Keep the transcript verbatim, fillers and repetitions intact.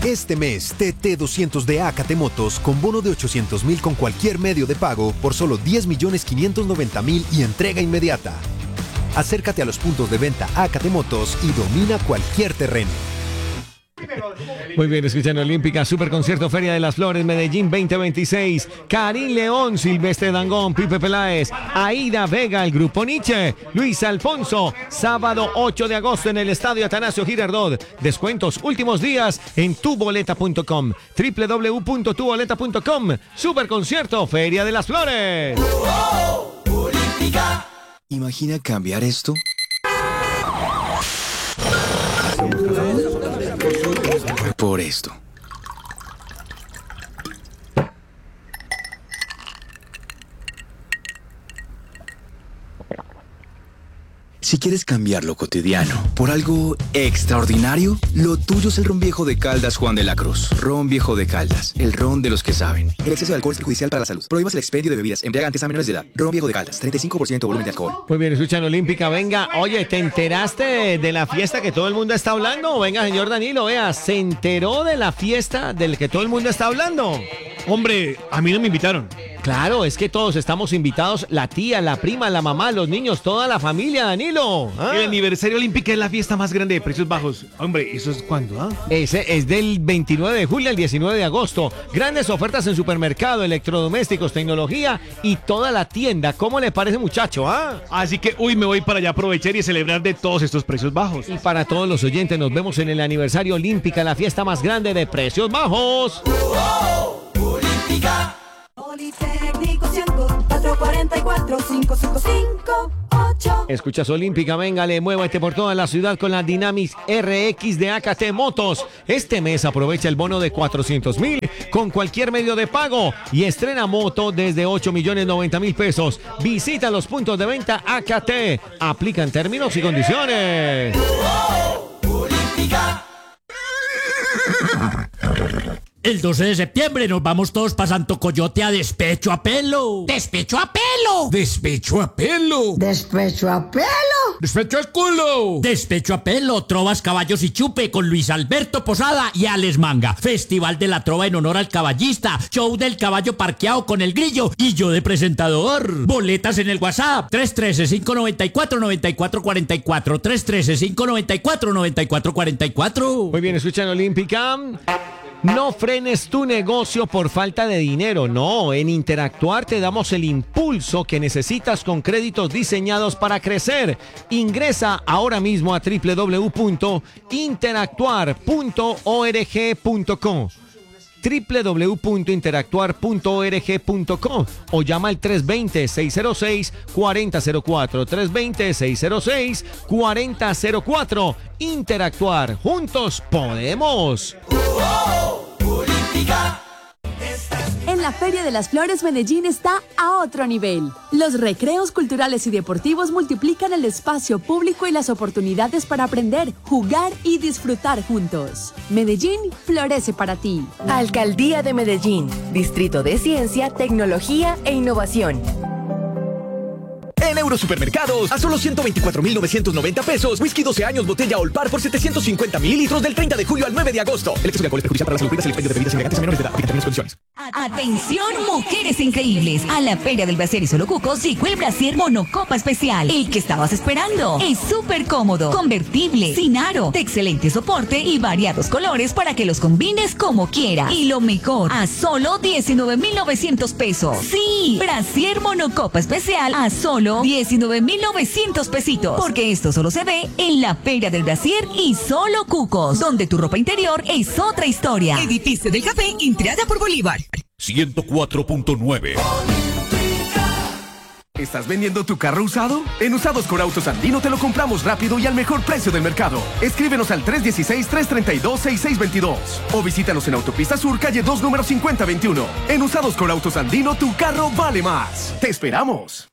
Este mes, T T doscientos de Acate Motos con bono de ochocientos mil con cualquier medio de pago por solo diez millones quinientos noventa mil y entrega inmediata. Acércate a los puntos de venta Acate Motos y domina cualquier terreno. Muy bien, escuchan Olímpica, Super Concierto Feria de las Flores, Medellín veinte veintiséis. Karim León, Silvestre Dangond, Pipe Peláez, Aida Vega, el Grupo Nietzsche, Luis Alfonso. Sábado ocho de agosto en el Estadio Atanasio Girardot. Descuentos últimos días en tuboleta punto com. doble u doble u doble u punto tu boleta punto com. Super Concierto Feria de las Flores. Oh, oh, Olímpica. ¿Imagina cambiar esto? Por esto. Si quieres cambiar lo cotidiano por algo extraordinario, lo tuyo es el ron viejo de Caldas Juan de la Cruz. Ron viejo de Caldas, el ron de los que saben. El exceso de alcohol es perjudicial para la salud. Prohíbas el expendio de bebidas embriagantes a menores de edad. Ron viejo de Caldas, treinta y cinco por ciento volumen de alcohol. Muy bien, escuchan Olímpica. Venga, oye, ¿te enteraste de la fiesta que todo el mundo está hablando? Venga, señor Danilo, vea, ¿se enteró de la fiesta del que todo el mundo está hablando? Hombre, a mí no me invitaron. Claro, es que todos estamos invitados, la tía, la prima, la mamá, los niños, toda la familia, Danilo. ¿Ah? El aniversario olímpico es la fiesta más grande de precios bajos. Hombre, ¿eso es cuándo? ¿Ah? Ese es del veintinueve de julio al diecinueve de agosto. Grandes ofertas en supermercado, electrodomésticos, tecnología y toda la tienda. ¿Cómo le parece, muchacho? ¿Ah? Así que, uy, me voy para allá a aprovechar y celebrar de todos estos precios bajos. Y para todos los oyentes, nos vemos en el aniversario olímpica, la fiesta más grande de precios bajos. Oh, oh, Olímpica. Politécnico Cianco, cuatro cuatro cuatro, cinco cinco cinco ocho. Escuchas Olímpica, véngale, muévete por toda la ciudad con la Dynamics R X de Acate Motos. Este mes aprovecha el bono de cuatrocientos mil con cualquier medio de pago y estrena moto desde ocho millones noventa mil pesos. Visita los puntos de venta Acate. Aplican términos y condiciones. Oh, oh, Olímpica. El doce de septiembre nos vamos todos para Santo Coyote a despecho a pelo. ¡Despecho a pelo! ¡Despecho a pelo! ¡Despecho a pelo! ¡Despecho a culo! Despecho a pelo, trovas, caballos y chupe con Luis Alberto Posada y Alex Manga. Festival de la trova en honor al caballista. Show del caballo parqueado con el grillo y yo de presentador. Boletas en el WhatsApp tres uno tres, cinco nueve cuatro, nueve cuatro cuatro cuatro. tres uno tres, cinco nueve cuatro, nueve cuatro cuatro cuatro. Muy bien, escuchan Olímpica. No frenes tu negocio por falta de dinero, no. En Interactuar te damos el impulso que necesitas con créditos diseñados para crecer. Ingresa ahora mismo a doble u doble u doble u punto interactuar punto org punto co. doble u doble u doble u punto interactuar punto org punto co o llama al tres dos cero, seis cero seis, cuatro cero cero cuatro, tres dos cero, seis cero seis, cuatro cero cero cuatro. Interactuar, juntos podemos. Oh, oh, Olímpica. En la Feria de las Flores, Medellín está a otro nivel. Los recreos culturales y deportivos multiplican el espacio público y las oportunidades para aprender, jugar y disfrutar juntos. Medellín florece para ti. Alcaldía de Medellín, Distrito de Ciencia, Tecnología e Innovación. En Eurosupermercados, a solo ciento veinticuatro mil novecientos noventa pesos. Whisky doce años, botella Olpar por setecientos cincuenta mililitros del treinta de julio al nueve de agosto. El exceso de alcohol es perjudicial para la salud. Prohíbas el expendio de bebidas embriagantes a menores de edad. Aplica términos y condiciones. Atención, mujeres increíbles. A la Feria del Brasier y Solo Cucos llegó el Brasier Monocopa Especial. El que estabas esperando. Es súper cómodo, convertible, sin aro, de excelente soporte y variados colores para que los combines como quieras. Y lo mejor, a solo diecinueve mil novecientos pesos. Sí, Brasier Monocopa Especial a solo diecinueve mil novecientos pesitos. Porque esto solo se ve en la Feria del Brasier y Solo Cucos, donde tu ropa interior es otra historia. Edificio del Café, entrada por Bolívar. ciento cuatro punto nueve. ¿Estás vendiendo tu carro usado? En Usados Corautos Andino te lo compramos rápido y al mejor precio del mercado. Escríbenos al tres uno seis, tres tres dos, seis seis dos dos o visítanos en Autopista Sur, calle dos, número cincuenta veintiuno. En Usados Corautos Andino, tu carro vale más. ¡Te esperamos!